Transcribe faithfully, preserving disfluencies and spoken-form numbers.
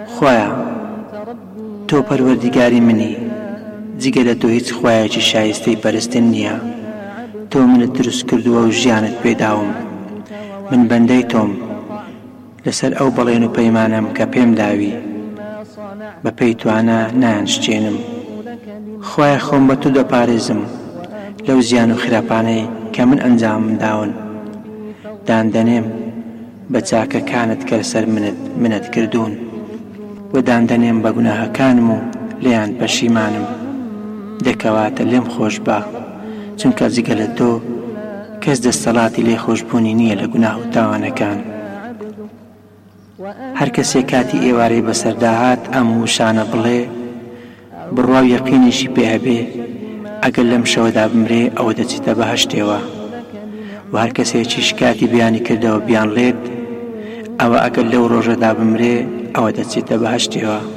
خۆیە تۆ پەروەردیگاری منی، جگە لە تۆ هیچ خوایەکی شایستەی پەرستن نییە. تۆ منت دروست کردووە و ژیانت پێداوم، من بەندەی تۆم لەسەر ئەو بەڵێن و پەیمانم کە پێم داوی، بە پێی توانە نایانشتێنم. خوایە خۆم بە تۆ دەپارێزم لەو زیان و خراپانەی کە من ئەنجامم داون. داندەنێم بە چاکەکانت کە لەسەر منت منت کردوون، و داندەنێم بە گوناهەکانم و لێیان پەشیمانم. دەکەواتە لێم خۆش بە، چونکە جگە لە تۆ کەس دەستەڵاتی لێ خۆشبوونی نییە لە گوناه و تاوانەکان. هەر کەسێک کاتی ئێوارەی بەسەرداهات ئەم وشانە بڵێ بڕوا و یەقینیشی پێ هەبێ ئەگەر لەم شەوەدا بمرێ ئەوە دەچێتە بەهەشتێوە، و هەر کەسێکیش کاتی بیانی کردەوە بیان لێت ئەوە ئەگەر لەو ڕۆژەدا بمرێ ئەوە دەچێتە بەهەشتێوە.